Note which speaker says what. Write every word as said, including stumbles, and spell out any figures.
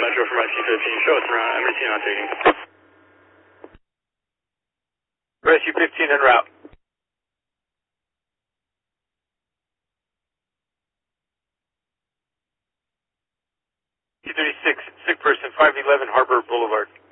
Speaker 1: Metro for my T fifteen. Show us around. M R T not taking.
Speaker 2: Rescue fifteen en route. T thirty-six, sick person, five eleven Harbor Boulevard.